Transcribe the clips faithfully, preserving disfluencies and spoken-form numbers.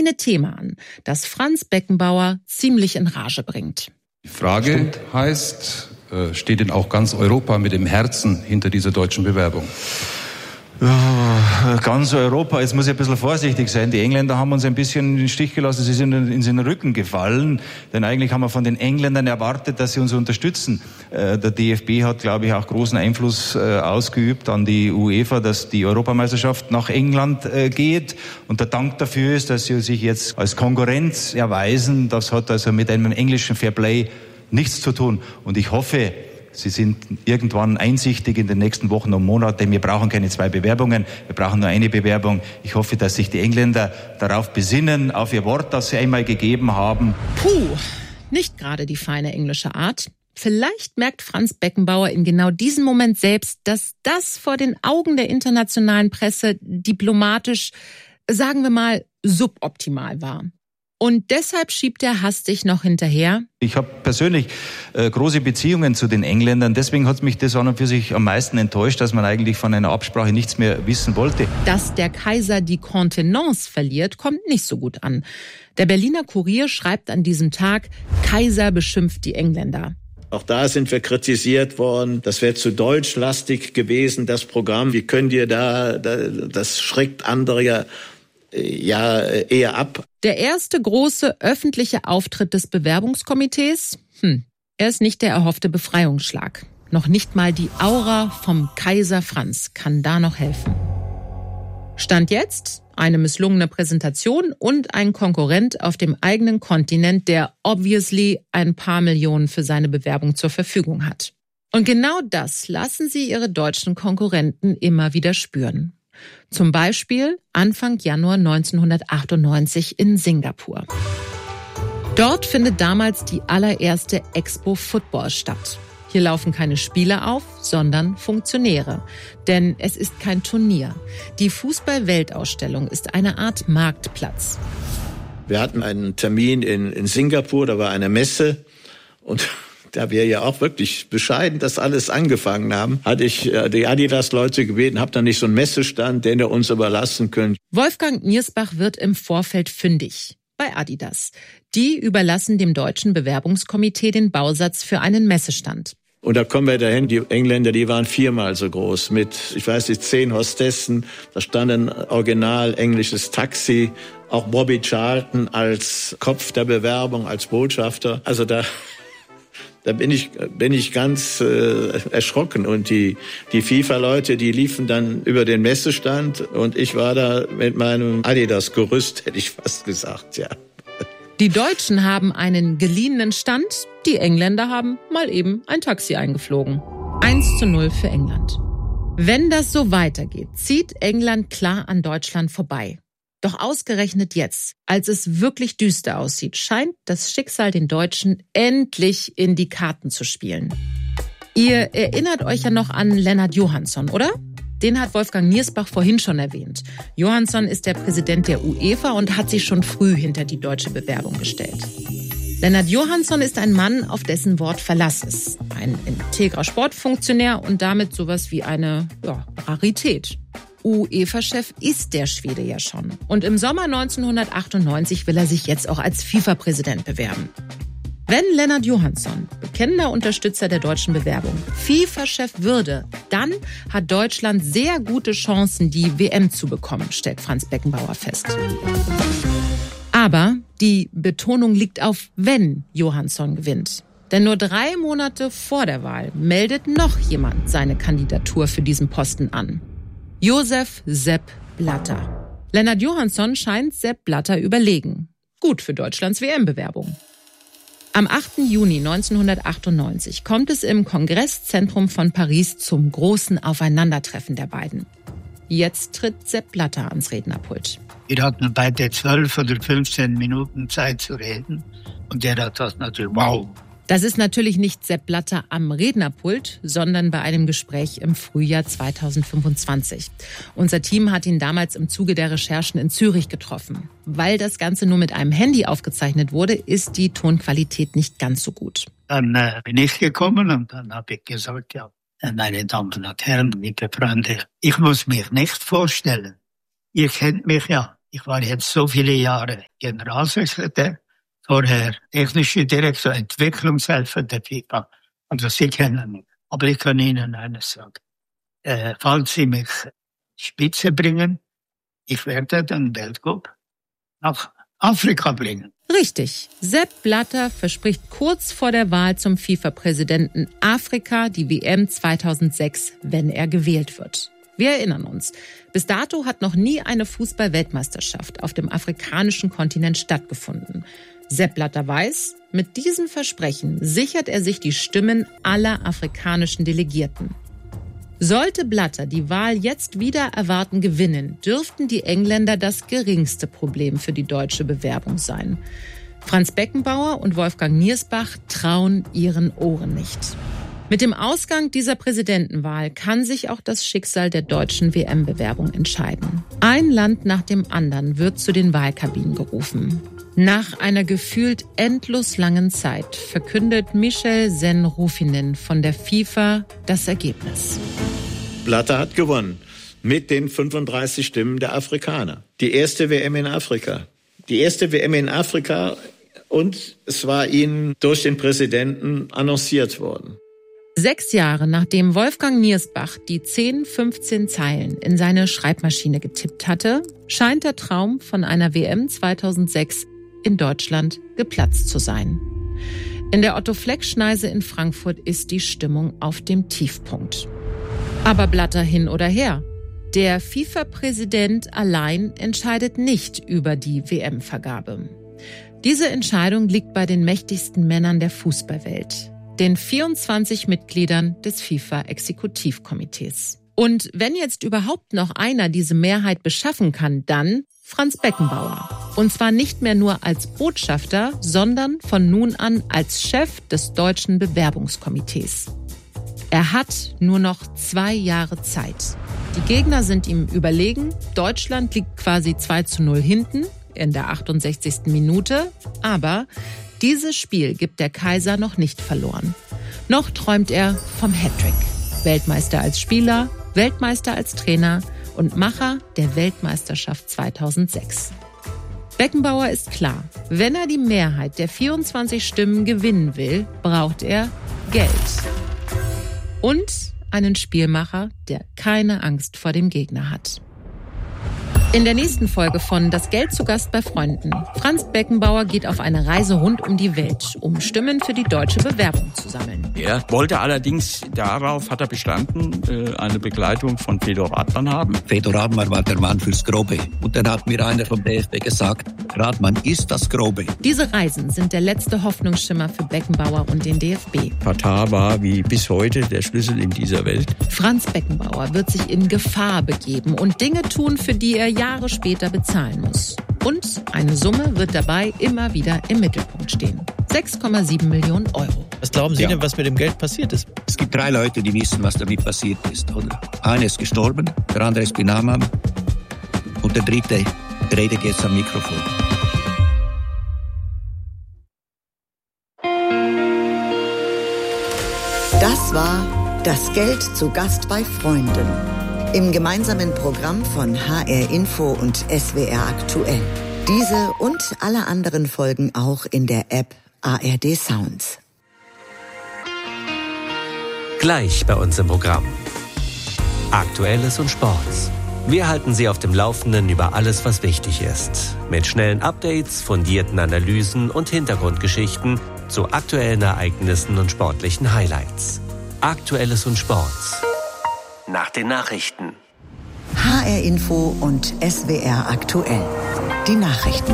eine Thema an, das Franz Beckenbauer ziemlich in Rage bringt. Die Frage heißt, steht denn auch ganz Europa mit dem Herzen hinter dieser deutschen Bewerbung? Ja, ganz Europa, jetzt muss ich ein bisschen vorsichtig sein. Die Engländer haben uns ein bisschen in den Stich gelassen, sie sind in den Rücken gefallen. Denn eigentlich haben wir von den Engländern erwartet, dass sie uns unterstützen. Der D F B hat, glaube ich, auch großen Einfluss ausgeübt an die UEFA, dass die Europameisterschaft nach England geht. Und der Dank dafür ist, dass sie sich jetzt als Konkurrenz erweisen. Das hat also mit einem englischen Fairplay nichts zu tun. Und ich hoffe, Sie sind irgendwann einsichtig in den nächsten Wochen und Monaten. Wir brauchen keine zwei Bewerbungen, wir brauchen nur eine Bewerbung. Ich hoffe, dass sich die Engländer darauf besinnen, auf ihr Wort, das sie einmal gegeben haben. Puh, nicht gerade die feine englische Art. Vielleicht merkt Franz Beckenbauer in genau diesem Moment selbst, dass das vor den Augen der internationalen Presse diplomatisch, sagen wir mal, suboptimal war. Und deshalb schiebt er hastig noch hinterher. Ich habe persönlich äh, große Beziehungen zu den Engländern. Deswegen hat mich das an und für sich am meisten enttäuscht, dass man eigentlich von einer Absprache nichts mehr wissen wollte. Dass der Kaiser die Kontenance verliert, kommt nicht so gut an. Der Berliner Kurier schreibt an diesem Tag, Kaiser beschimpft die Engländer. Auch da sind wir kritisiert worden. Das wäre zu deutschlastig gewesen, das Programm. Wie könnt ihr da, das schreckt andere ja ja eher ab. Der erste große öffentliche Auftritt des Bewerbungskomitees? Hm, er ist nicht der erhoffte Befreiungsschlag. Noch nicht mal die Aura vom Kaiser Franz kann da noch helfen. Stand jetzt eine misslungene Präsentation und ein Konkurrent auf dem eigenen Kontinent, der obviously ein paar Millionen für seine Bewerbung zur Verfügung hat. Und genau das lassen sie ihre deutschen Konkurrenten immer wieder spüren. Zum Beispiel Anfang Januar neunzehnhundertachtundneunzig in Singapur. Dort findet damals die allererste Expo Football statt. Hier laufen keine Spieler auf, sondern Funktionäre. Denn es ist kein Turnier. Die Fußball-Weltausstellung ist eine Art Marktplatz. Wir hatten einen Termin in, in Singapur, da war eine Messe und da wir ja auch wirklich bescheiden das alles angefangen haben, hatte ich die Adidas-Leute gebeten, habt ihr nicht so einen Messestand, den ihr uns überlassen könnt. Wolfgang Niersbach wird im Vorfeld fündig bei Adidas. Die überlassen dem deutschen Bewerbungskomitee den Bausatz für einen Messestand. Und da kommen wir dahin, die Engländer, die waren viermal so groß mit, ich weiß nicht, zehn Hostessen. Da stand ein original englisches Taxi, auch Bobby Charlton als Kopf der Bewerbung, als Botschafter. Also da... Da bin ich, bin ich ganz äh, erschrocken. Und die, die FIFA-Leute, die liefen dann über den Messestand und ich war da mit meinem Adidas-Gerüst, hätte ich fast gesagt, ja. Die Deutschen haben einen geliehenen Stand, die Engländer haben mal eben ein Taxi eingeflogen. eins zu null für England. Wenn das so weitergeht, zieht England klar an Deutschland vorbei. Doch ausgerechnet jetzt, als es wirklich düster aussieht, scheint das Schicksal den Deutschen endlich in die Karten zu spielen. Ihr erinnert euch ja noch an Lennart Johansson, oder? Den hat Wolfgang Niersbach vorhin schon erwähnt. Johansson ist der Präsident der UEFA und hat sich schon früh hinter die deutsche Bewerbung gestellt. Lennart Johansson ist ein Mann, auf dessen Wort Verlass ist. Ein integrer Sportfunktionär und damit sowas wie eine ja, Rarität. UEFA-Chef ist der Schwede ja schon. Und im Sommer neunzehnhundertachtundneunzig will er sich jetzt auch als FIFA-Präsident bewerben. Wenn Lennart Johansson, bekennender Unterstützer der deutschen Bewerbung, FIFA-Chef würde, dann hat Deutschland sehr gute Chancen, die W M zu bekommen, stellt Franz Beckenbauer fest. Aber die Betonung liegt auf wenn Johansson gewinnt. Denn nur drei Monate vor der Wahl meldet noch jemand seine Kandidatur für diesen Posten an. Josef Sepp Blatter. Lennart Johansson scheint Sepp Blatter überlegen. Gut für Deutschlands W M-Bewerbung. Am achten Juni neunzehnhundertachtundneunzig kommt es im Kongresszentrum von Paris zum großen Aufeinandertreffen der beiden. Jetzt tritt Sepp Blatter ans Rednerpult. Wir hatten beide zwölf oder fünfzehn Minuten Zeit zu reden und der hat das natürlich wow. Das ist natürlich nicht Sepp Blatter am Rednerpult, sondern bei einem Gespräch im Frühjahr zweitausendfünfundzwanzig. Unser Team hat ihn damals im Zuge der Recherchen in Zürich getroffen. Weil das Ganze nur mit einem Handy aufgezeichnet wurde, ist die Tonqualität nicht ganz so gut. Dann äh, bin ich gekommen und dann habe ich gesagt, ja, meine Damen und Herren, liebe Freunde, ich muss mich nicht vorstellen. Ihr kennt mich ja. Ich war jetzt so viele Jahre Generalsekretär, vorher technischer Direktor, Entwicklungshelfer der FIFA. Also Sie kennen mich. Aber ich kann Ihnen eines sagen. Äh, falls Sie mich Spitze bringen, ich werde den Weltcup nach Afrika bringen. Richtig. Sepp Blatter verspricht kurz vor der Wahl zum FIFA-Präsidenten Afrika die W M zweitausendsechs, wenn er gewählt wird. Wir erinnern uns, bis dato hat noch nie eine Fußball-Weltmeisterschaft auf dem afrikanischen Kontinent stattgefunden. Sepp Blatter weiß, mit diesem Versprechen sichert er sich die Stimmen aller afrikanischen Delegierten. Sollte Blatter die Wahl jetzt wieder erwarten gewinnen, dürften die Engländer das geringste Problem für die deutsche Bewerbung sein. Franz Beckenbauer und Wolfgang Niersbach trauen ihren Ohren nicht. Mit dem Ausgang dieser Präsidentenwahl kann sich auch das Schicksal der deutschen W M-Bewerbung entscheiden. Ein Land nach dem anderen wird zu den Wahlkabinen gerufen. Nach einer gefühlt endlos langen Zeit verkündet Michel Sen-Rufinen von der FIFA das Ergebnis. Blatter hat gewonnen mit den fünfunddreißig Stimmen der Afrikaner. Die erste W M in Afrika. Die erste W M in Afrika, und es war ihnen durch den Präsidenten annonciert worden. Sechs Jahre nachdem Wolfgang Niersbach die zehn, fünfzehn Zeilen in seine Schreibmaschine getippt hatte, scheint der Traum von einer W M zweitausendsechs in Deutschland geplatzt zu sein. In der Otto-Fleck-Schneise in Frankfurt ist die Stimmung auf dem Tiefpunkt. Aber Blatter hin oder her, der FIFA-Präsident allein entscheidet nicht über die W M-Vergabe. Diese Entscheidung liegt bei den mächtigsten Männern der Fußballwelt, den vierundzwanzig Mitgliedern des FIFA-Exekutivkomitees. Und wenn jetzt überhaupt noch einer diese Mehrheit beschaffen kann, dann Franz Beckenbauer. Und zwar nicht mehr nur als Botschafter, sondern von nun an als Chef des deutschen Bewerbungskomitees. Er hat nur noch zwei Jahre Zeit. Die Gegner sind ihm überlegen. Deutschland liegt quasi zwei zu null hinten in der achtundsechzigsten Minute. Aber dieses Spiel gibt der Kaiser noch nicht verloren. Noch träumt er vom Hattrick. Weltmeister als Spieler, Weltmeister als Trainer und Macher der Weltmeisterschaft zweitausendsechs. Beckenbauer ist klar, wenn er die Mehrheit der vierundzwanzig Stimmen gewinnen will, braucht er Geld. Und einen Spielmacher, der keine Angst vor dem Gegner hat. In der nächsten Folge von Das Geld zu Gast bei Freunden. Franz Beckenbauer geht auf eine Reise rund um die Welt, um Stimmen für die deutsche Bewerbung zu sammeln. Er wollte allerdings, darauf hat er bestanden, eine Begleitung von Fedor Radmann haben. Fedor Radmann war der Mann fürs Grobe. Und dann hat mir einer vom D F B gesagt, Radmann ist das Grobe. Diese Reisen sind der letzte Hoffnungsschimmer für Beckenbauer und den D F B. Katar war wie bis heute der Schlüssel in dieser Welt. Franz Beckenbauer wird sich in Gefahr begeben und Dinge tun, für die er Jahre später bezahlen muss. Und eine Summe wird dabei immer wieder im Mittelpunkt stehen. sechs Komma sieben Millionen Euro. Was glauben Sie Ja. denn, was mit dem Geld passiert ist? Es gibt drei Leute, die wissen, was damit passiert ist. Oder? Einer ist gestorben, der andere ist Binamam und der dritte redet jetzt am Mikrofon. Das war Das Geld zu Gast bei Freunden. Im gemeinsamen Programm von H R Info und S W R Aktuell. Diese und alle anderen Folgen auch in der App A R D Sounds. Gleich bei uns im Programm. Aktuelles und Sports. Wir halten Sie auf dem Laufenden über alles, was wichtig ist. Mit schnellen Updates, fundierten Analysen und Hintergrundgeschichten zu aktuellen Ereignissen und sportlichen Highlights. Aktuelles und Sports. Nach den Nachrichten. H R Info und S W R Aktuell. Die Nachrichten.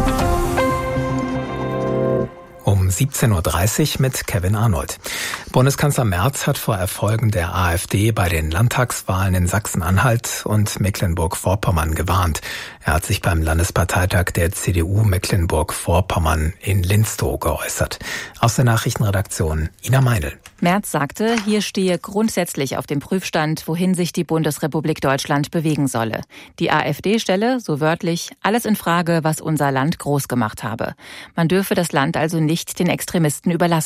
Um siebzehn Uhr dreißig mit Kevin Arnold. Bundeskanzler Merz hat vor Erfolgen der AfD bei den Landtagswahlen in Sachsen-Anhalt und Mecklenburg-Vorpommern gewarnt. Er hat sich beim Landesparteitag der C D U Mecklenburg-Vorpommern in Linstow geäußert. Aus der Nachrichtenredaktion Ina Meindl. Merz sagte, hier stehe grundsätzlich auf dem Prüfstand, wohin sich die Bundesrepublik Deutschland bewegen solle. Die AfD stelle, so wörtlich, alles in Frage, was unser Land groß gemacht habe. Man dürfe das Land also nicht den Extremisten überlassen.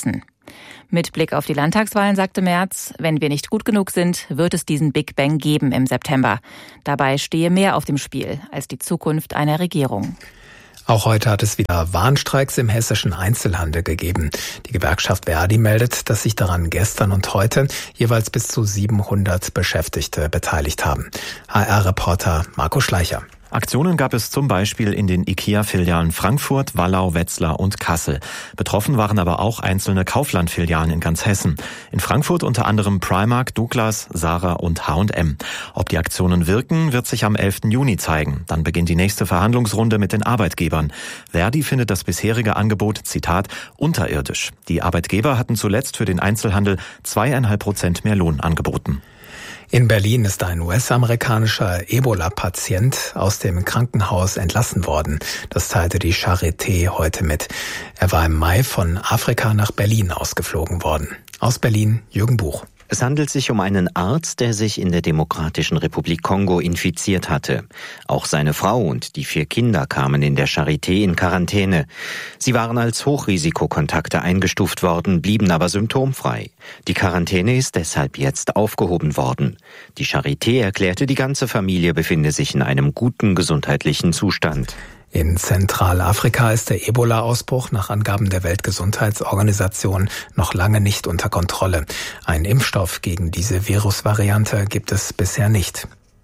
Mit Blick auf die Landtagswahlen sagte Merz, wenn wir nicht gut genug sind, wird es diesen Big Bang geben im September. Dabei stehe mehr auf dem Spiel als die Zukunft einer Regierung. Auch heute hat es wieder Warnstreiks im hessischen Einzelhandel gegeben. Die Gewerkschaft Verdi meldet, dass sich daran gestern und heute jeweils bis zu siebenhundert Beschäftigte beteiligt haben. H R-Reporter Marco Schleicher. Aktionen gab es zum Beispiel in den IKEA-Filialen Frankfurt, Wallau, Wetzlar und Kassel. Betroffen waren aber auch einzelne Kaufland-Filialen in ganz Hessen. In Frankfurt unter anderem Primark, Douglas, Zara und H und M. Ob die Aktionen wirken, wird sich am elften Juni zeigen. Dann beginnt die nächste Verhandlungsrunde mit den Arbeitgebern. Verdi findet das bisherige Angebot, Zitat, unterirdisch. Die Arbeitgeber hatten zuletzt für den Einzelhandel zweieinhalb Prozent mehr Lohn angeboten. In Berlin ist ein U S-amerikanischer Ebola-Patient aus dem Krankenhaus entlassen worden. Das teilte die Charité heute mit. Er war im Mai von Afrika nach Berlin ausgeflogen worden. Aus Berlin Jürgen Buch. Es handelt sich um einen Arzt, der sich in der Demokratischen Republik Kongo infiziert hatte. Auch seine Frau und die vier Kinder kamen in der Charité in Quarantäne. Sie waren als Hochrisikokontakte eingestuft worden, blieben aber symptomfrei. Die Quarantäne ist deshalb jetzt aufgehoben worden. Die Charité erklärte, die ganze Familie befinde sich in einem guten gesundheitlichen Zustand. In Zentralafrika ist der Ebola-Ausbruch nach Angaben der Weltgesundheitsorganisation noch lange nicht unter Kontrolle. Ein Impfstoff gegen diese Virusvariante gibt es bisher nicht.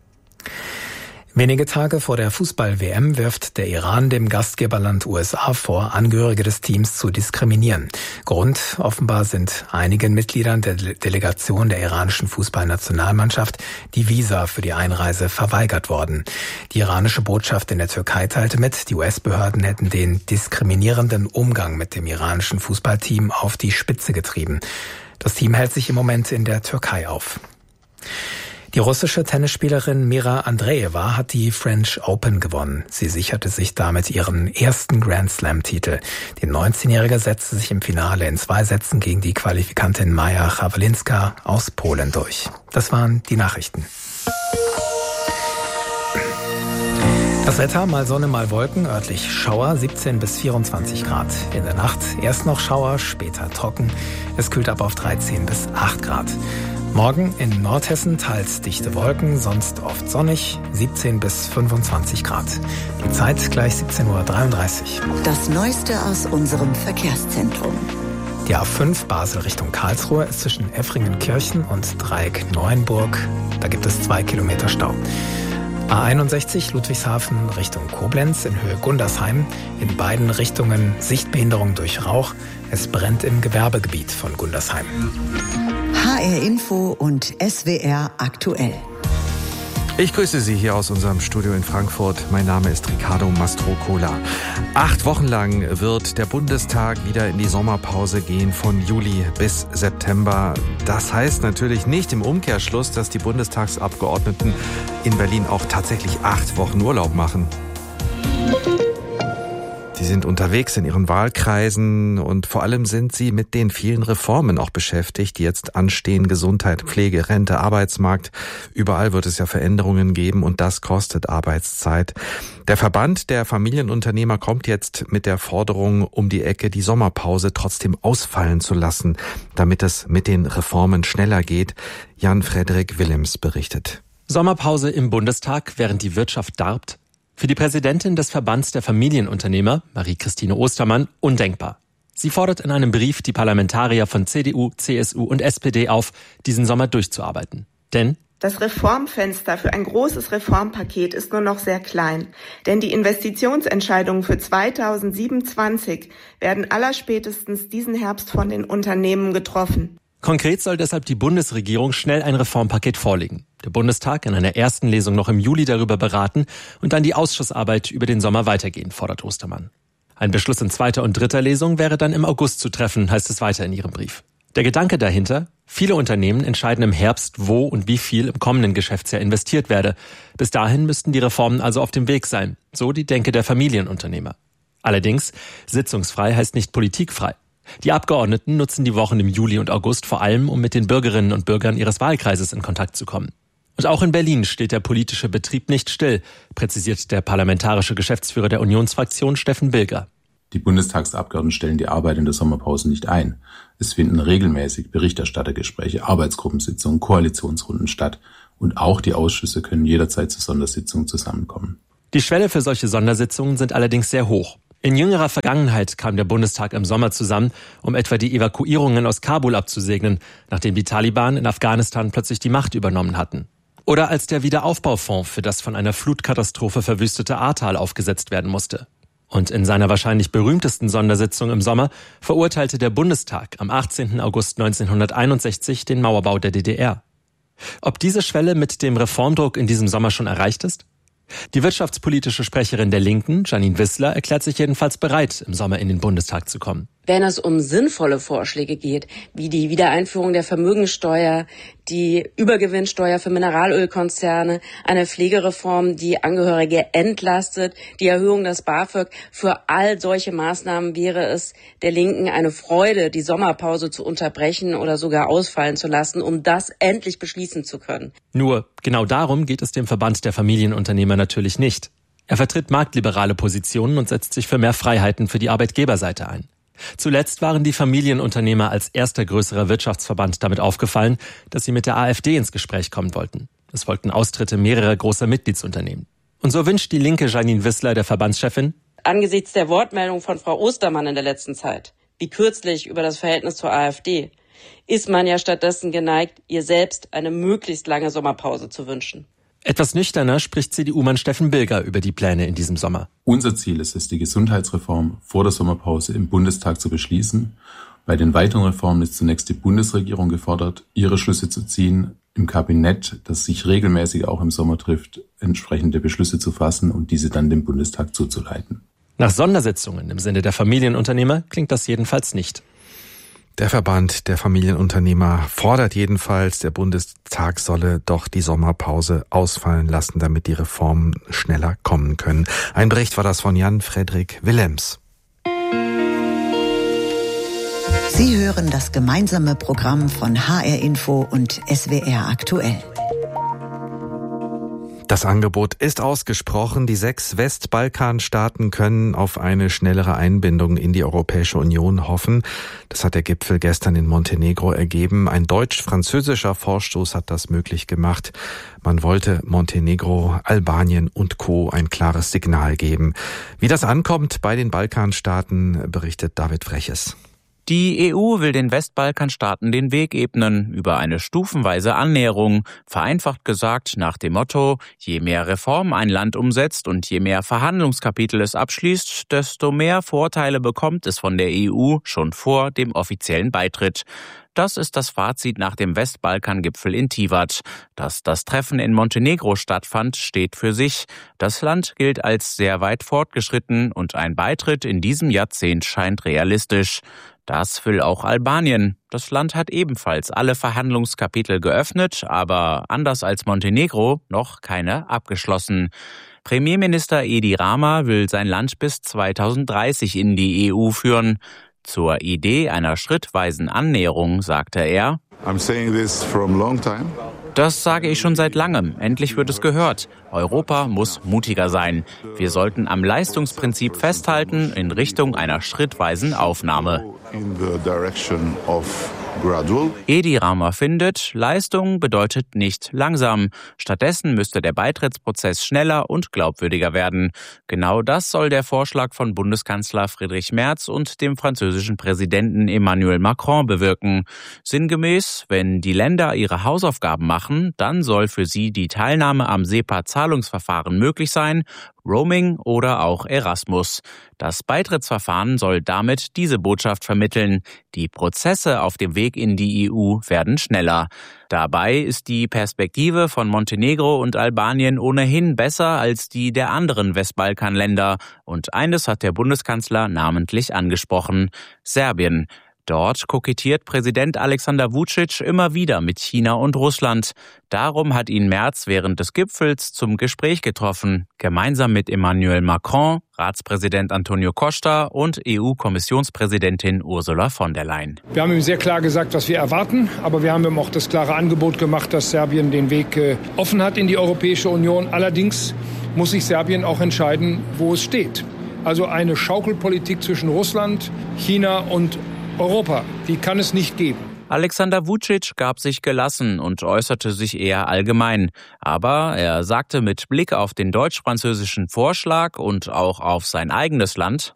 Wenige Tage vor der Fußball-W M wirft der Iran dem Gastgeberland U S A vor, Angehörige des Teams zu diskriminieren. Grund offenbar sind einigen Mitgliedern der Delegation der iranischen Fußballnationalmannschaft die Visa für die Einreise verweigert worden. Die iranische Botschaft in der Türkei teilte mit, die U S-Behörden hätten den diskriminierenden Umgang mit dem iranischen Fußballteam auf die Spitze getrieben. Das Team hält sich im Moment in der Türkei auf. Die russische Tennisspielerin Mira Andreeva hat die French Open gewonnen. Sie sicherte sich damit ihren ersten Grand Slam-Titel. Die neunzehnjährige setzte sich im Finale in zwei Sätzen gegen die Qualifikantin Maja Chawlinska aus Polen durch. Das waren die Nachrichten. Das Wetter, mal Sonne, mal Wolken, örtlich Schauer, siebzehn bis vierundzwanzig Grad. In der Nacht erst noch Schauer, später trocken. Es kühlt ab auf dreizehn bis acht Grad. Morgen in Nordhessen teils dichte Wolken, sonst oft sonnig, siebzehn bis fünfundzwanzig Grad. Die Zeit gleich siebzehn Uhr dreiunddreißig. Das Neueste aus unserem Verkehrszentrum. Die A fünf Basel Richtung Karlsruhe ist zwischen Effringenkirchen und Dreieck Neuenburg. Da gibt es zwei Kilometer Stau. A einundsechzig Ludwigshafen Richtung Koblenz in Höhe Gundersheim. In beiden Richtungen Sichtbehinderung durch Rauch. Es brennt im Gewerbegebiet von Gundersheim. H R Info und S W R aktuell. Ich grüße Sie hier aus unserem Studio in Frankfurt. Mein Name ist Ricardo Mastrocola. Acht Wochen lang wird der Bundestag wieder in die Sommerpause gehen, von Juli bis September. Das heißt natürlich nicht im Umkehrschluss, dass die Bundestagsabgeordneten in Berlin auch tatsächlich acht Wochen Urlaub machen. Sie sind unterwegs in ihren Wahlkreisen und vor allem sind sie mit den vielen Reformen auch beschäftigt, die jetzt anstehen. Gesundheit, Pflege, Rente, Arbeitsmarkt. Überall wird es ja Veränderungen geben und das kostet Arbeitszeit. Der Verband der Familienunternehmer kommt jetzt mit der Forderung um die Ecke, die Sommerpause trotzdem ausfallen zu lassen, damit es mit den Reformen schneller geht. Jan-Frederik Willems berichtet. Sommerpause im Bundestag, während die Wirtschaft darbt? Für die Präsidentin des Verbands der Familienunternehmer, Marie-Christine Ostermann, undenkbar. Sie fordert in einem Brief die Parlamentarier von C D U, C S U und S P D auf, diesen Sommer durchzuarbeiten. Denn das Reformfenster für ein großes Reformpaket ist nur noch sehr klein. Denn die Investitionsentscheidungen für zweitausendsiebenundzwanzig werden allerspätestens diesen Herbst von den Unternehmen getroffen. Konkret soll deshalb die Bundesregierung schnell ein Reformpaket vorlegen. Der Bundestag in einer ersten Lesung noch im Juli darüber beraten und dann die Ausschussarbeit über den Sommer weitergehen, fordert Ostermann. Ein Beschluss in zweiter und dritter Lesung wäre dann im August zu treffen, heißt es weiter in ihrem Brief. Der Gedanke dahinter: Viele Unternehmen entscheiden im Herbst, wo und wie viel im kommenden Geschäftsjahr investiert werde. Bis dahin müssten die Reformen also auf dem Weg sein, so die Denke der Familienunternehmer. Allerdings, sitzungsfrei heißt nicht politikfrei. Die Abgeordneten nutzen die Wochen im Juli und August vor allem, um mit den Bürgerinnen und Bürgern ihres Wahlkreises in Kontakt zu kommen. Und auch in Berlin steht der politische Betrieb nicht still, präzisiert der parlamentarische Geschäftsführer der Unionsfraktion Steffen Bilger. Die Bundestagsabgeordneten stellen die Arbeit in der Sommerpause nicht ein. Es finden regelmäßig Berichterstattergespräche, Arbeitsgruppensitzungen, Koalitionsrunden statt. Und auch die Ausschüsse können jederzeit zu Sondersitzungen zusammenkommen. Die Schwelle für solche Sondersitzungen sind allerdings sehr hoch. In jüngerer Vergangenheit kam der Bundestag im Sommer zusammen, um etwa die Evakuierungen aus Kabul abzusegnen, nachdem die Taliban in Afghanistan plötzlich die Macht übernommen hatten. Oder als der Wiederaufbaufonds für das von einer Flutkatastrophe verwüstete Ahrtal aufgesetzt werden musste. Und in seiner wahrscheinlich berühmtesten Sondersitzung im Sommer verurteilte der Bundestag am achtzehnten August neunzehnhunderteinundsechzig den Mauerbau der D D R. Ob diese Schwelle mit dem Reformdruck in diesem Sommer schon erreicht ist? Die wirtschaftspolitische Sprecherin der Linken, Janine Wissler, erklärt sich jedenfalls bereit, im Sommer in den Bundestag zu kommen. Wenn es um sinnvolle Vorschläge geht, wie die Wiedereinführung der Vermögensteuer, die Übergewinnsteuer für Mineralölkonzerne, eine Pflegereform, die Angehörige entlastet, die Erhöhung des BAföG, für all solche Maßnahmen wäre es der Linken eine Freude, die Sommerpause zu unterbrechen oder sogar ausfallen zu lassen, um das endlich beschließen zu können. Nur genau darum geht es dem Verband der Familienunternehmer natürlich nicht. Er vertritt marktliberale Positionen und setzt sich für mehr Freiheiten für die Arbeitgeberseite ein. Zuletzt waren die Familienunternehmer als erster größerer Wirtschaftsverband damit aufgefallen, dass sie mit der AfD ins Gespräch kommen wollten. Es folgten Austritte mehrerer großer Mitgliedsunternehmen. Und so wünscht die linke Janine Wissler, der Verbandschefin, angesichts der Wortmeldung von Frau Ostermann in der letzten Zeit, wie kürzlich über das Verhältnis zur AfD, ist man ja stattdessen geneigt, ihr selbst eine möglichst lange Sommerpause zu wünschen. Etwas nüchterner spricht C D U-Mann Steffen Bilger über die Pläne in diesem Sommer. Unser Ziel ist es, die Gesundheitsreform vor der Sommerpause im Bundestag zu beschließen. Bei den weiteren Reformen ist zunächst die Bundesregierung gefordert, ihre Schlüsse zu ziehen, im Kabinett, das sich regelmäßig auch im Sommer trifft, entsprechende Beschlüsse zu fassen und diese dann dem Bundestag zuzuleiten. Nach Sondersitzungen im Sinne der Familienunternehmer klingt das jedenfalls nicht. Der Verband der Familienunternehmer fordert jedenfalls, der Bundestag solle doch die Sommerpause ausfallen lassen, damit die Reformen schneller kommen können. Ein Bericht war das von Jan-Fredrik Willems. Sie hören das gemeinsame Programm von H R Info und S W R aktuell. Das Angebot ist ausgesprochen. Die sechs Westbalkanstaaten können auf eine schnellere Einbindung in die Europäische Union hoffen. Das hat der Gipfel gestern in Montenegro ergeben. Ein deutsch-französischer Vorstoß hat das möglich gemacht. Man wollte Montenegro, Albanien und Co. ein klares Signal geben. Wie das ankommt bei den Balkanstaaten, berichtet David Freches. Die E U will den Westbalkanstaaten den Weg ebnen über eine stufenweise Annäherung, vereinfacht gesagt nach dem Motto, je mehr Reformen ein Land umsetzt und je mehr Verhandlungskapitel es abschließt, desto mehr Vorteile bekommt es von der E U schon vor dem offiziellen Beitritt. Das ist das Fazit nach dem Westbalkan-Gipfel in Tivat. Dass das Treffen in Montenegro stattfand, steht für sich. Das Land gilt als sehr weit fortgeschritten und ein Beitritt in diesem Jahrzehnt scheint realistisch. Das will auch Albanien. Das Land hat ebenfalls alle Verhandlungskapitel geöffnet, aber anders als Montenegro noch keine abgeschlossen. Premierminister Edi Rama will sein Land bis zweitausenddreißig in die E U führen. Zur Idee einer schrittweisen Annäherung sagte er: I'm saying this from long time. Das sage ich schon seit langem. Endlich wird es gehört. Europa muss mutiger sein. Wir sollten am Leistungsprinzip festhalten in Richtung einer schrittweisen Aufnahme. Edi Rama findet, Leistung bedeutet nicht langsam. Stattdessen müsste der Beitrittsprozess schneller und glaubwürdiger werden. Genau das soll der Vorschlag von Bundeskanzler Friedrich Merz und dem französischen Präsidenten Emmanuel Macron bewirken. Sinngemäß, wenn die Länder ihre Hausaufgaben machen, dann soll für sie die Teilnahme am SEPA-Zahlungsverfahren möglich sein, Roaming oder auch Erasmus. Das Beitrittsverfahren soll damit diese Botschaft vermitteln. Die Prozesse auf dem Weg in die E U werden schneller. Dabei ist die Perspektive von Montenegro und Albanien ohnehin besser als die der anderen Westbalkanländer. Und eines hat der Bundeskanzler namentlich angesprochen: Serbien. Dort kokettiert Präsident Alexander Vučić immer wieder mit China und Russland. Darum hat ihn Merz während des Gipfels zum Gespräch getroffen, gemeinsam mit Emmanuel Macron, Ratspräsident Antonio Costa und E U-Kommissionspräsidentin Ursula von der Leyen. Wir haben ihm sehr klar gesagt, was wir erwarten, aber wir haben ihm auch das klare Angebot gemacht, dass Serbien den Weg äh, offen hat in die Europäische Union. Allerdings muss sich Serbien auch entscheiden, wo es steht. Also eine Schaukelpolitik zwischen Russland, China und Europa, die kann es nicht geben. Alexander Vučić gab sich gelassen und äußerte sich eher allgemein. Aber er sagte mit Blick auf den deutsch-französischen Vorschlag und auch auf sein eigenes Land: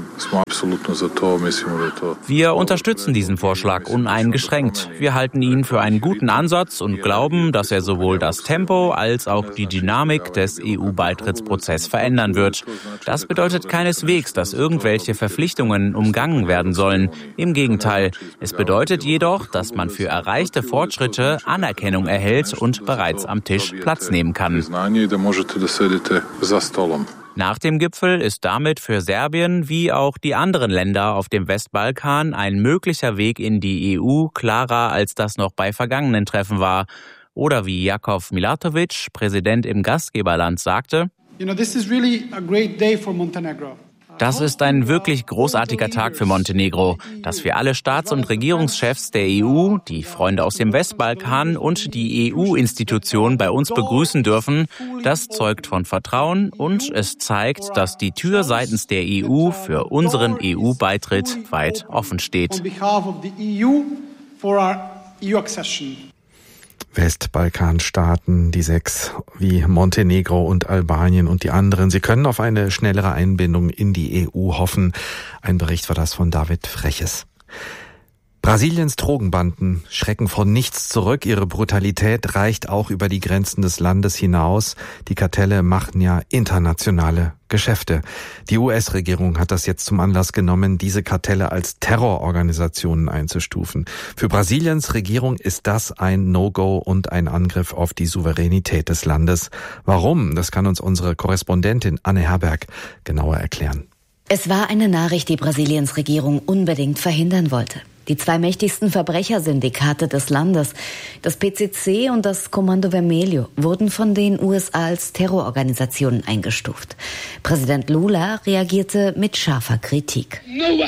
Wir unterstützen diesen Vorschlag uneingeschränkt. Wir halten ihn für einen guten Ansatz und glauben, dass er sowohl das Tempo als auch die Dynamik des E U-Beitrittsprozesses verändern wird. Das bedeutet keineswegs, dass irgendwelche Verpflichtungen umgangen werden sollen. Im Gegenteil, es bedeutet jedoch, dass man für erreichte Fortschritte Anerkennung erhält und bereits am Tisch Platz nehmen kann. Nach dem Gipfel ist damit für Serbien wie auch die anderen Länder auf dem Westbalkan ein möglicher Weg in die E U klarer, als das noch bei vergangenen Treffen war. Oder wie Jakov Milatović, Präsident im Gastgeberland, sagte: You know, this is really a great day for Montenegro. Das ist ein wirklich großartiger Tag für Montenegro, dass wir alle Staats- und Regierungschefs der E U, die Freunde aus dem Westbalkan und die E U-Institutionen bei uns begrüßen dürfen. Das zeugt von Vertrauen und es zeigt, dass die Tür seitens der E U für unseren E U-Beitritt weit offen steht. Westbalkanstaaten, die sechs wie Montenegro und Albanien und die anderen. Sie können auf eine schnellere Einbindung in die E U hoffen. Ein Bericht war das von David Freches. Brasiliens Drogenbanden schrecken vor nichts zurück. Ihre Brutalität reicht auch über die Grenzen des Landes hinaus. Die Kartelle machen ja internationale Geschäfte. Die U S-Regierung hat das jetzt zum Anlass genommen, diese Kartelle als Terrororganisationen einzustufen. Für Brasiliens Regierung ist das ein No-Go und ein Angriff auf die Souveränität des Landes. Warum? Das kann uns unsere Korrespondentin Anne Herberg genauer erklären. Es war eine Nachricht, die Brasiliens Regierung unbedingt verhindern wollte. Die zwei mächtigsten Verbrechersyndikate des Landes, das P C C und das Comando Vermelho, wurden von den U S A als Terrororganisationen eingestuft. Präsident Lula reagierte mit scharfer Kritik.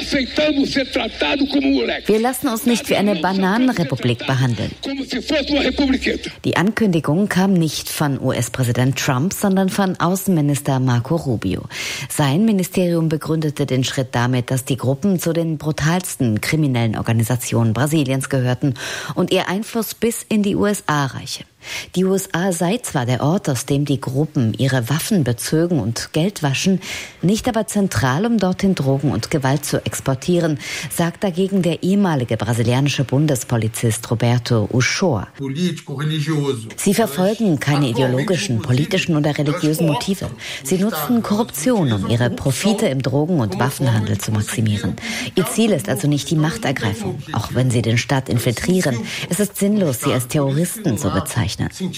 Wir lassen uns nicht wie eine Bananenrepublik behandeln. Die Ankündigung kam nicht von U S-Präsident Trump, sondern von Außenminister Marco Rubio. Sein Ministerium begründete den Schritt damit, dass die Gruppen zu den brutalsten kriminellen Organisationen Organisationen Brasiliens gehörten und ihr Einfluss bis in die U S A reiche. Die U S A sei zwar der Ort, aus dem die Gruppen ihre Waffen bezögen und Geld waschen, nicht aber zentral, um dorthin Drogen und Gewalt zu exportieren, sagt dagegen der ehemalige brasilianische Bundespolizist Roberto Uchoa. Sie verfolgen keine ideologischen, politischen oder religiösen Motive. Sie nutzen Korruption, um ihre Profite im Drogen- und Waffenhandel zu maximieren. Ihr Ziel ist also nicht die Machtergreifung, auch wenn sie den Staat infiltrieren. Es ist sinnlos, sie als Terroristen zu bezeichnen.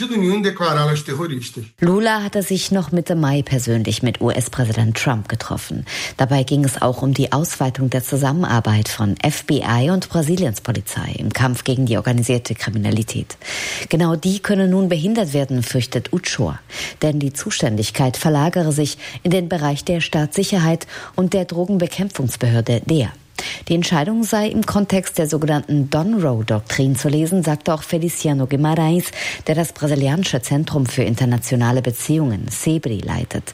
Lula hatte sich noch Mitte Mai persönlich mit U S-Präsident Trump getroffen. Dabei ging es auch um die Ausweitung der Zusammenarbeit von F B I und Brasiliens Polizei im Kampf gegen die organisierte Kriminalität. Genau die könne nun behindert werden, fürchtet Uchoa. Denn die Zuständigkeit verlagere sich in den Bereich der Staatssicherheit und der Drogenbekämpfungsbehörde D E A. Die Entscheidung sei im Kontext der sogenannten Donroe-Doktrin zu lesen, sagte auch Feliciano Guimarães, der das brasilianische Zentrum für internationale Beziehungen, SEBRI, leitet.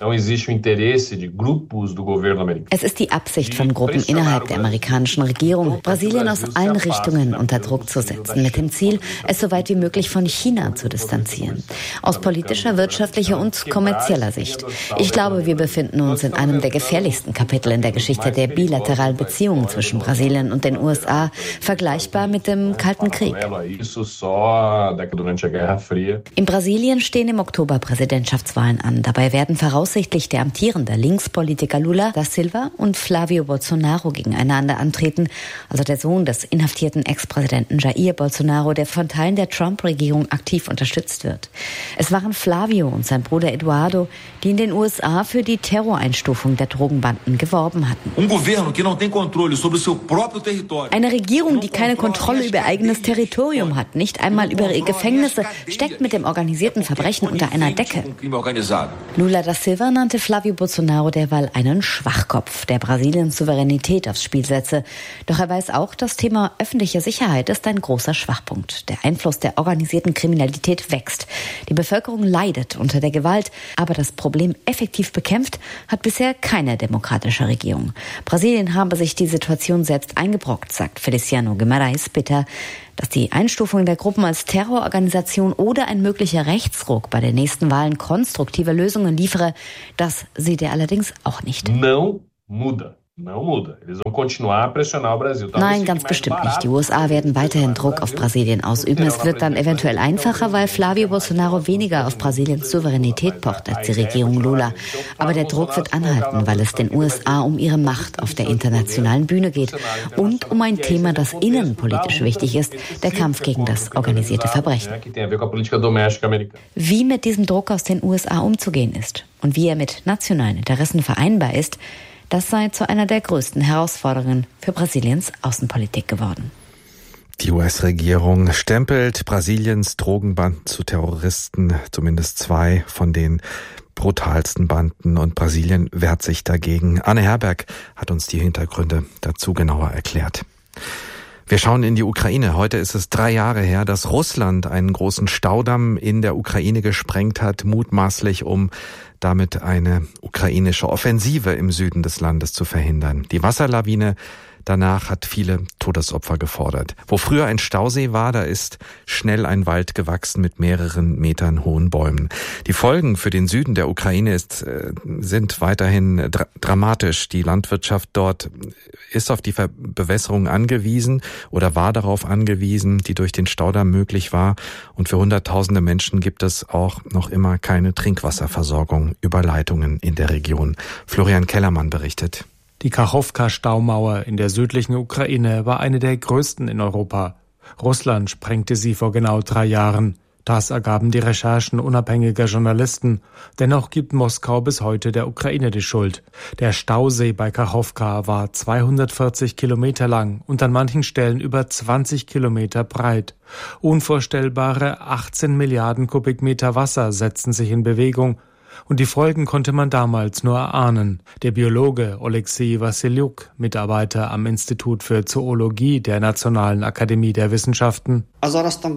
Es ist die Absicht von Gruppen innerhalb der amerikanischen Regierung, Brasilien aus allen Richtungen unter Druck zu setzen, mit dem Ziel, es so weit wie möglich von China zu distanzieren. Aus politischer, wirtschaftlicher und kommerzieller Sicht. Ich glaube, wir befinden uns in einem der gefährlichsten Kapitel in der Geschichte der bilateralen Beziehungen zwischen Brasilien und den U S A, vergleichbar mit dem Kalten Krieg. In Brasilien stehen im Oktober Präsidentschaftswahlen an. Dabei werden voraussichtlich der amtierende Linkspolitiker Lula da Silva und Flávio Bolsonaro gegeneinander antreten, also der Sohn des inhaftierten Ex-Präsidenten Jair Bolsonaro, der von Teilen der Trump-Regierung aktiv unterstützt wird. Es waren Flávio und sein Bruder Eduardo, die in den U S A für die Terroreinstufung der Drogenbanden geworben hatten. Eine Regierung, die keine Kontrolle über ihr eigenes Territorium hat, nicht einmal über ihre Gefängnisse, steckt mit dem organisierten Verbrechen unter einer Decke. Lula da Silva nannte Flávio Bolsonaro derweil einen Schwachkopf, der Brasiliens Souveränität aufs Spiel setze. Doch er weiß auch, das Thema öffentliche Sicherheit ist ein großer Schwachpunkt. Der Einfluss der organisierten Kriminalität wächst. Die Bevölkerung leidet unter der Gewalt, aber das Problem effektiv bekämpft hat bisher keine demokratische Regierung. Brasilien habe sich die Situation selbst eingebrockt, sagt Feliciano Guimarães bitter. Dass die Einstufung der Gruppen als Terrororganisation oder ein möglicher Rechtsruck bei den nächsten Wahlen konstruktive Lösungen liefere, das sieht er allerdings auch nicht. Não muda. Nein, ganz bestimmt nicht. Die U S A werden weiterhin Druck auf Brasilien ausüben. Es wird dann eventuell einfacher, weil Flávio Bolsonaro weniger auf Brasiliens Souveränität pocht als die Regierung Lula. Aber der Druck wird anhalten, weil es den U S A um ihre Macht auf der internationalen Bühne geht und um ein Thema, das innenpolitisch wichtig ist, der Kampf gegen das organisierte Verbrechen. Wie mit diesem Druck aus den U S A umzugehen ist und wie er mit nationalen Interessen vereinbar ist, das sei zu einer der größten Herausforderungen für Brasiliens Außenpolitik geworden. Die U S-Regierung stempelt Brasiliens Drogenbanden zu Terroristen, zumindest zwei von den brutalsten Banden, und Brasilien wehrt sich dagegen. Anne Herberg hat uns die Hintergründe dazu genauer erklärt. Wir schauen in die Ukraine. Heute ist es drei Jahre her, dass Russland einen großen Staudamm in der Ukraine gesprengt hat, mutmaßlich um damit eine ukrainische Offensive im Süden des Landes zu verhindern. Die Wasserlawine danach hat viele Todesopfer gefordert. Wo früher ein Stausee war, da ist schnell ein Wald gewachsen mit mehreren Metern hohen Bäumen. Die Folgen für den Süden der Ukraine ist, sind weiterhin dra- dramatisch. Die Landwirtschaft dort ist auf die Ver- Bewässerung angewiesen oder war darauf angewiesen, die durch den Staudamm möglich war. Und für Hunderttausende Menschen gibt es auch noch immer keine Trinkwasserversorgung über Leitungen in der Region. Florian Kellermann berichtet. Die Kachowka-Staumauer in der südlichen Ukraine war eine der größten in Europa. Russland sprengte sie vor genau drei Jahren. Das ergaben die Recherchen unabhängiger Journalisten. Dennoch gibt Moskau bis heute der Ukraine die Schuld. Der Stausee bei Kachowka war zweihundertvierzig Kilometer lang und an manchen Stellen über zwanzig Kilometer breit. Unvorstellbare achtzehn Milliarden Kubikmeter Wasser setzten sich in Bewegung. Und die Folgen konnte man damals nur erahnen. Der Biologe Oleksiy Wassilyuk, Mitarbeiter am Institut für Zoologie der Nationalen Akademie der Wissenschaften. Da,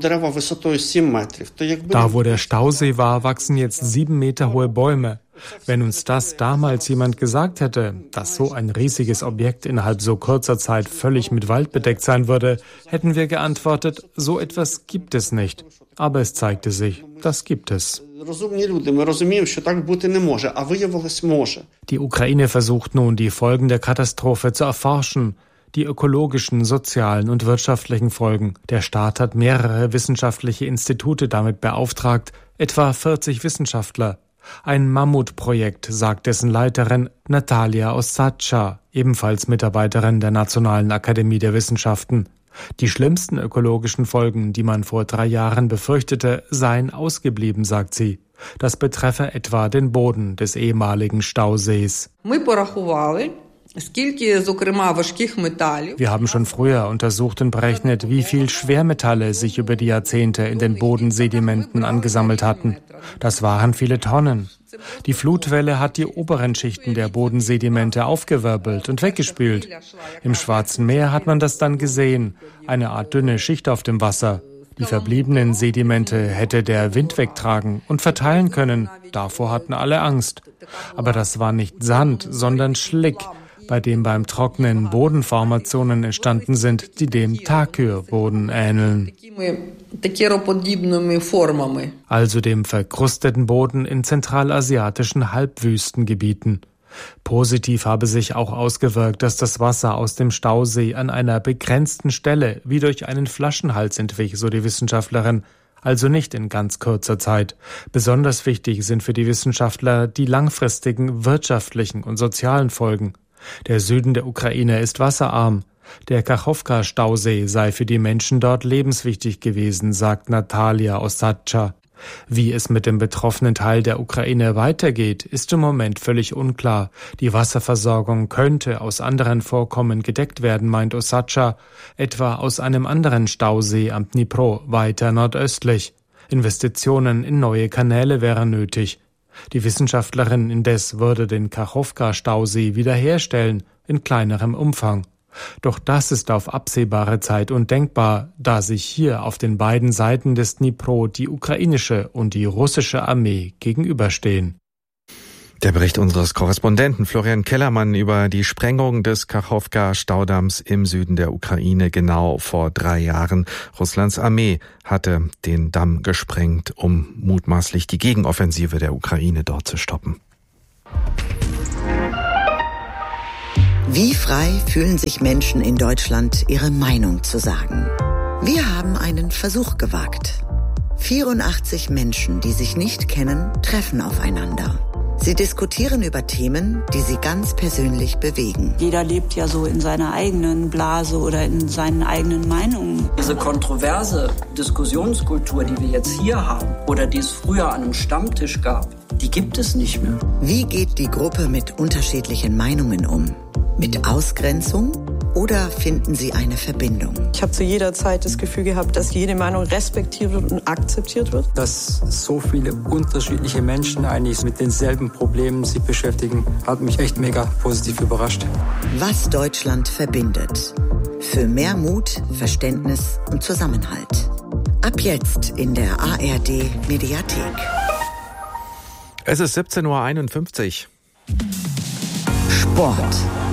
wo der Stausee war, wachsen jetzt sieben Meter hohe Bäume. Wenn uns das damals jemand gesagt hätte, dass so ein riesiges Objekt innerhalb so kurzer Zeit völlig mit Wald bedeckt sein würde, hätten wir geantwortet, so etwas gibt es nicht. Aber es zeigte sich, das gibt es. Die Ukraine versucht nun, die Folgen der Katastrophe zu erforschen. Die ökologischen, sozialen und wirtschaftlichen Folgen. Der Staat hat mehrere wissenschaftliche Institute damit beauftragt, etwa vierzig Wissenschaftler. Ein Mammutprojekt, sagt dessen Leiterin Natalia Osatscha, ebenfalls Mitarbeiterin der Nationalen Akademie der Wissenschaften. Die schlimmsten ökologischen Folgen, die man vor drei Jahren befürchtete, seien ausgeblieben, sagt sie. Das betreffe etwa den Boden des ehemaligen Stausees. Wir haben schon früher untersucht und berechnet, wie viel Schwermetalle sich über die Jahrzehnte in den Bodensedimenten angesammelt hatten. Das waren viele Tonnen. Die Flutwelle hat die oberen Schichten der Bodensedimente aufgewirbelt und weggespült. Im Schwarzen Meer hat man das dann gesehen, eine Art dünne Schicht auf dem Wasser. Die verbliebenen Sedimente hätte der Wind wegtragen und verteilen können. Davor hatten alle Angst. Aber das war nicht Sand, sondern Schlick, bei dem beim Trocknen Bodenformationen entstanden sind, die dem Takür-Boden ähneln. Also dem verkrusteten Boden in zentralasiatischen Halbwüstengebieten. Positiv habe sich auch ausgewirkt, dass das Wasser aus dem Stausee an einer begrenzten Stelle wie durch einen Flaschenhals entwich, so die Wissenschaftlerin. Also nicht in ganz kurzer Zeit. Besonders wichtig sind für die Wissenschaftler die langfristigen wirtschaftlichen und sozialen Folgen. Der Süden der Ukraine ist wasserarm. Der Kachowka-Stausee sei für die Menschen dort lebenswichtig gewesen, sagt Natalia Osatscha. Wie es mit dem betroffenen Teil der Ukraine weitergeht, ist im Moment völlig unklar. Die Wasserversorgung könnte aus anderen Vorkommen gedeckt werden, meint Osatscha, etwa aus einem anderen Stausee am Dnipro, weiter nordöstlich. Investitionen in neue Kanäle wären nötig. Die Wissenschaftlerin indes würde den Kachowka-Stausee wiederherstellen, in kleinerem Umfang. Doch das ist auf absehbare Zeit undenkbar, da sich hier auf den beiden Seiten des Dnipro die ukrainische und die russische Armee gegenüberstehen. Der Bericht unseres Korrespondenten Florian Kellermann über die Sprengung des Kachowka-Staudamms im Süden der Ukraine genau vor drei Jahren. Russlands Armee hatte den Damm gesprengt, um mutmaßlich die Gegenoffensive der Ukraine dort zu stoppen. Wie frei fühlen sich Menschen in Deutschland, ihre Meinung zu sagen? Wir haben einen Versuch gewagt. vierundachtzig Menschen, die sich nicht kennen, treffen aufeinander. Sie diskutieren über Themen, die sie ganz persönlich bewegen. Jeder lebt ja so in seiner eigenen Blase oder in seinen eigenen Meinungen. Diese kontroverse Diskussionskultur, die wir jetzt hier haben oder die es früher an einem Stammtisch gab, die gibt es nicht mehr. Wie geht die Gruppe mit unterschiedlichen Meinungen um? Mit Ausgrenzung oder finden sie eine Verbindung? Ich habe zu jeder Zeit das Gefühl gehabt, dass jede Meinung respektiert wird und akzeptiert wird. Dass so viele unterschiedliche Menschen eigentlich mit denselben Problemen sich beschäftigen, hat mich echt mega positiv überrascht. Was Deutschland verbindet. Für mehr Mut, Verständnis und Zusammenhalt. Ab jetzt in der A R D Mediathek. Es ist siebzehn Uhr einundfünfzig. Sport.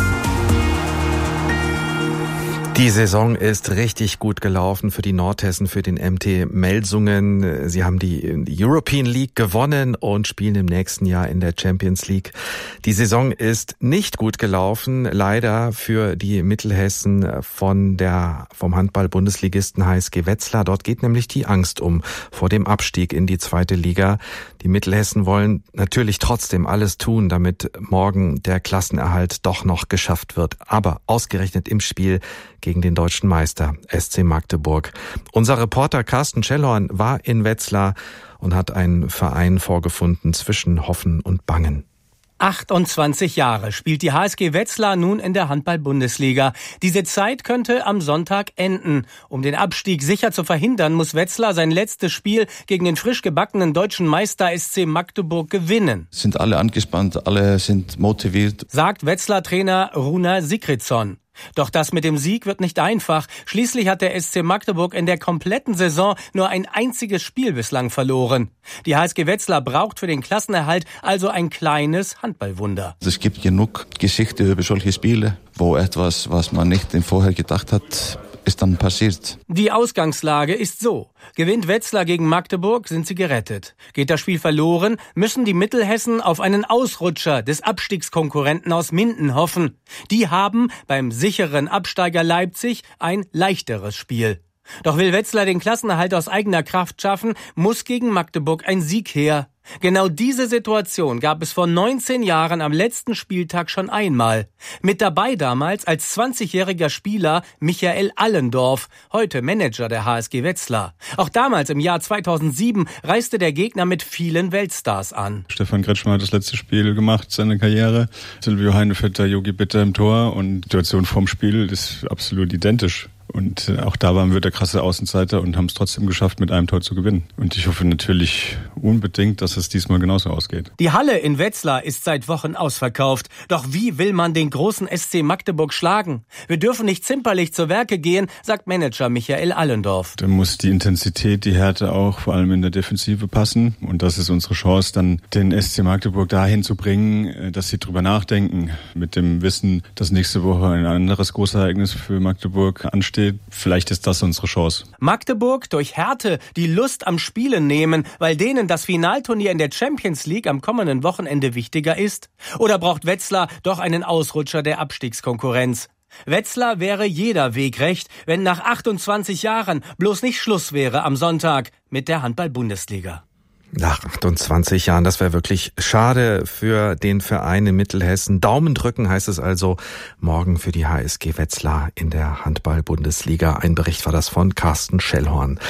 Die Saison ist richtig gut gelaufen für die Nordhessen, für den M T Melsungen. Sie haben die, die European League gewonnen und spielen im nächsten Jahr in der Champions League. Die Saison ist nicht gut gelaufen, leider für die Mittelhessen von der, vom Handball-Bundesligisten H S G Wetzlar. Dort geht nämlich die Angst um vor dem Abstieg in die zweite Liga. Die Mittelhessen wollen natürlich trotzdem alles tun, damit morgen der Klassenerhalt doch noch geschafft wird. Aber ausgerechnet im Spiel gegen den deutschen Meister S C Magdeburg. Unser Reporter Carsten Schellhorn war in Wetzlar und hat einen Verein vorgefunden zwischen Hoffen und Bangen. achtundzwanzig Jahre spielt die H S G Wetzlar nun in der Handball-Bundesliga. Diese Zeit könnte am Sonntag enden. Um den Abstieg sicher zu verhindern, muss Wetzlar sein letztes Spiel gegen den frisch gebackenen deutschen Meister S C Magdeburg gewinnen. Sind alle angespannt, alle sind motiviert, sagt Wetzlar-Trainer Runar Sigridsson. Doch das mit dem Sieg wird nicht einfach. Schließlich hat der S C Magdeburg in der kompletten Saison nur ein einziges Spiel bislang verloren. Die H S G Wetzlar braucht für den Klassenerhalt also ein kleines Handballwunder. Es gibt genug Geschichte über solche Spiele, wo etwas, was man nicht vorher gedacht hat, ist dann passiert. Die Ausgangslage ist so. Gewinnt Wetzlar gegen Magdeburg, sind sie gerettet. Geht das Spiel verloren, müssen die Mittelhessen auf einen Ausrutscher des Abstiegskonkurrenten aus Minden hoffen. Die haben beim sicheren Absteiger Leipzig ein leichteres Spiel. Doch will Wetzlar den Klassenerhalt aus eigener Kraft schaffen, muss gegen Magdeburg ein Sieg her. Genau diese Situation gab es vor neunzehn Jahren am letzten Spieltag schon einmal. Mit dabei damals als zwanzigjähriger Spieler Michael Allendorf, heute Manager der H S G Wetzlar. Auch damals im Jahr zweitausendsieben reiste der Gegner mit vielen Weltstars an. Stefan Kretschmer hat das letzte Spiel gemacht, seine Karriere. Silvio Heinevetter, Jogi Bitter im Tor und die Situation vorm Spiel ist absolut identisch. Und auch da waren wir der krasse Außenseiter und haben es trotzdem geschafft, mit einem Tor zu gewinnen. Und ich hoffe natürlich unbedingt, dass es diesmal genauso ausgeht. Die Halle in Wetzlar ist seit Wochen ausverkauft. Doch wie will man den großen S C Magdeburg schlagen? Wir dürfen nicht zimperlich zu Werke gehen, sagt Manager Michael Allendorf. Da muss die Intensität, die Härte auch vor allem in der Defensive passen. Und das ist unsere Chance, dann den S C Magdeburg dahin zu bringen, dass sie drüber nachdenken. Mit dem Wissen, dass nächste Woche ein anderes Großereignis für Magdeburg ansteht. Vielleicht ist das unsere Chance. Magdeburg durch Härte die Lust am Spielen nehmen, weil denen das Finalturnier in der Champions League am kommenden Wochenende wichtiger ist? Oder braucht Wetzlar doch einen Ausrutscher der Abstiegskonkurrenz? Wetzlar wäre jeder Weg recht, wenn nach achtundzwanzig Jahren bloß nicht Schluss wäre am Sonntag mit der Handball-Bundesliga. Nach achtundzwanzig Jahren, das wäre wirklich schade für den Verein in Mittelhessen. Daumen drücken heißt es also morgen für die H S G Wetzlar in der Handball-Bundesliga. Ein Bericht war das von Carsten Schellhorn.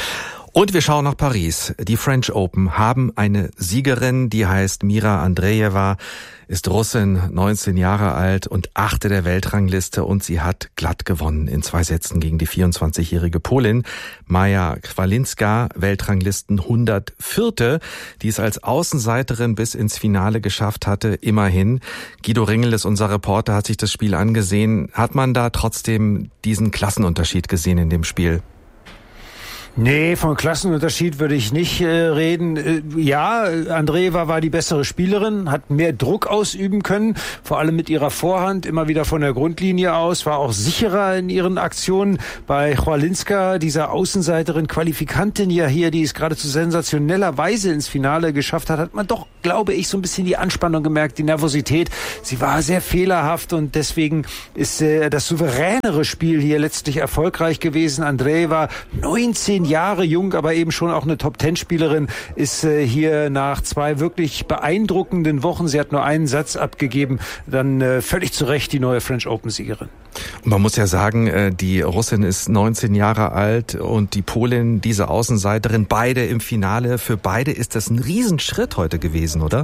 Und wir schauen nach Paris. Die French Open haben eine Siegerin, die heißt Mira Andreeva, ist Russin, neunzehn Jahre alt und achte der Weltrangliste, und sie hat glatt gewonnen in zwei Sätzen gegen die vierundzwanzigjährige Polin Maja Chwalinska, Weltranglisten hundertvierte, die es als Außenseiterin bis ins Finale geschafft hatte, immerhin. Guido Ringel ist unser Reporter, hat sich das Spiel angesehen. Hat man da trotzdem diesen Klassenunterschied gesehen in dem Spiel? Nee, von Klassenunterschied würde ich nicht äh, reden. Äh, ja, Andreeva war die bessere Spielerin, hat mehr Druck ausüben können, vor allem mit ihrer Vorhand, immer wieder von der Grundlinie aus, war auch sicherer in ihren Aktionen. Bei Chwalinska, dieser Außenseiterin, Qualifikantin ja hier, die es geradezu sensationellerweise ins Finale geschafft hat, hat man doch, glaube ich, so ein bisschen die Anspannung gemerkt, die Nervosität. Sie war sehr fehlerhaft und deswegen ist äh, das souveränere Spiel hier letztlich erfolgreich gewesen. Andreeva, neunzehn Jahre jung, aber eben schon auch eine Top-Ten-Spielerin, ist äh, hier nach zwei wirklich beeindruckenden Wochen, sie hat nur einen Satz abgegeben, dann äh, völlig zu Recht die neue French Open-Siegerin. Und man muss ja sagen, äh, die Russin ist neunzehn Jahre alt und die Polin, diese Außenseiterin, beide im Finale. Für beide ist das ein Riesenschritt heute gewesen, oder?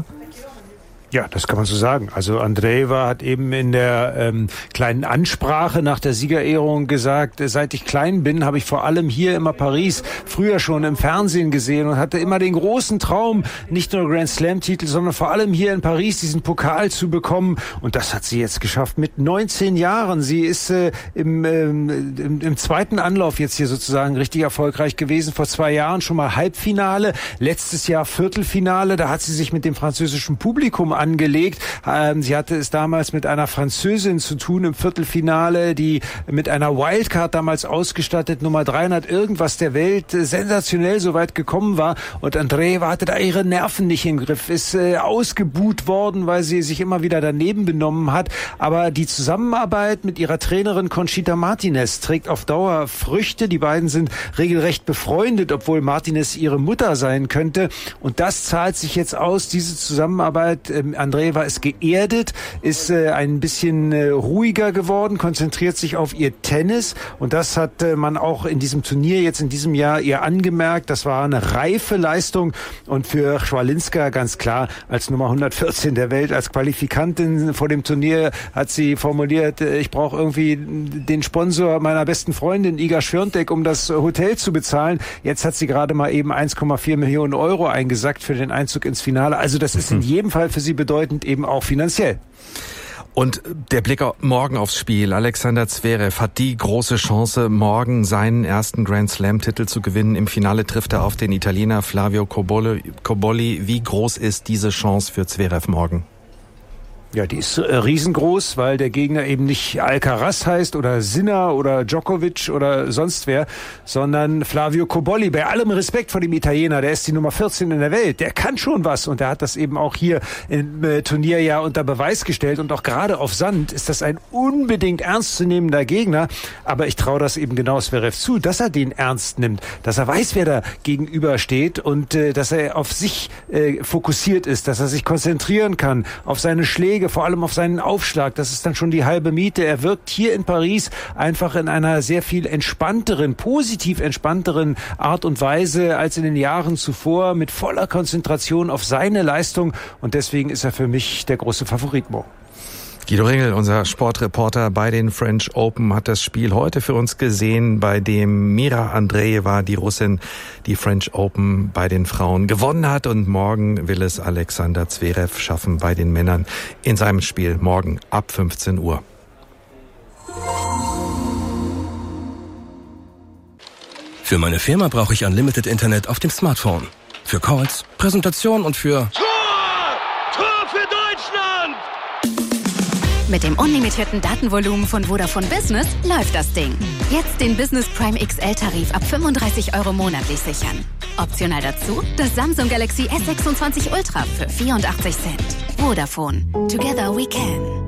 Ja, das kann man so sagen. Also Andreeva hat eben in der ähm, kleinen Ansprache nach der Siegerehrung gesagt, seit ich klein bin, habe ich vor allem hier immer Paris früher schon im Fernsehen gesehen und hatte immer den großen Traum, nicht nur Grand Slam-Titel, sondern vor allem hier in Paris diesen Pokal zu bekommen. Und das hat sie jetzt geschafft mit neunzehn Jahren. Sie ist äh, im, ähm, im, im zweiten Anlauf jetzt hier sozusagen richtig erfolgreich gewesen. Vor zwei Jahren schon mal Halbfinale, letztes Jahr Viertelfinale. Da hat sie sich mit dem französischen Publikum angelegt. Ähm, sie hatte es damals mit einer Französin zu tun im Viertelfinale, die mit einer Wildcard damals ausgestattet, Nummer dreihundert irgendwas der Welt, äh, sensationell so weit gekommen war. Und Andreeva hatte da ihre Nerven nicht im Griff, ist äh, ausgebuht worden, weil sie sich immer wieder daneben benommen hat. Aber die Zusammenarbeit mit ihrer Trainerin Conchita Martinez trägt auf Dauer Früchte. Die beiden sind regelrecht befreundet, obwohl Martinez ihre Mutter sein könnte. Und das zahlt sich jetzt aus, diese Zusammenarbeit. Ähm, Andreeva ist geerdet, ist äh, ein bisschen äh, ruhiger geworden, konzentriert sich auf ihr Tennis. Und das hat äh, man auch in diesem Turnier jetzt in diesem Jahr ihr angemerkt. Das war eine reife Leistung. Und für Chwalinska ganz klar, als Nummer hundertvierzehn der Welt, als Qualifikantin vor dem Turnier hat sie formuliert, äh, ich brauche irgendwie den Sponsor meiner besten Freundin Iga Swiatek, um das Hotel zu bezahlen. Jetzt hat sie gerade mal eben eins Komma vier Millionen Euro eingesackt für den Einzug ins Finale. Also das ist in jedem Fall für sie bedeutend, eben auch finanziell. Und der Blick morgen aufs Spiel. Alexander Zverev hat die große Chance, morgen seinen ersten Grand Slam-Titel zu gewinnen. Im Finale trifft er auf den Italiener Flavio Cobolli. Wie groß ist diese Chance für Zverev morgen? Ja, die ist äh, riesengroß, weil der Gegner eben nicht Alcaraz heißt oder Sinner oder Djokovic oder sonst wer, sondern Flavio Cobolli. Bei allem Respekt vor dem Italiener, der ist die Nummer vierzehn in der Welt, der kann schon was und der hat das eben auch hier im äh, Turnier ja unter Beweis gestellt und auch gerade auf Sand ist das ein unbedingt ernstzunehmender Gegner, aber ich traue das eben genau Zverev zu, dass er den ernst nimmt, dass er weiß, wer da gegenüber steht und äh, dass er auf sich äh, fokussiert ist, dass er sich konzentrieren kann, auf seine Schläge, vor allem auf seinen Aufschlag. Das ist dann schon die halbe Miete. Er wirkt hier in Paris einfach in einer sehr viel entspannteren, positiv entspannteren Art und Weise als in den Jahren zuvor, mit voller Konzentration auf seine Leistung und deswegen ist er für mich der große Favorit morgen. Guido Ringel, unser Sportreporter bei den French Open, hat das Spiel heute für uns gesehen, bei dem Mira Andreeva, die Russin, die French Open bei den Frauen gewonnen hat. Und morgen will es Alexander Zverev schaffen bei den Männern in seinem Spiel morgen ab fünfzehn Uhr. Für meine Firma brauche ich Unlimited Internet auf dem Smartphone. Für Calls, Präsentation und für... Mit dem unlimitierten Datenvolumen von Vodafone Business läuft das Ding. Jetzt den Business Prime X L-Tarif ab fünfunddreißig Euro monatlich sichern. Optional dazu das Samsung Galaxy S sechsundzwanzig Ultra für vierundachtzig Cent. Vodafone. Together we can.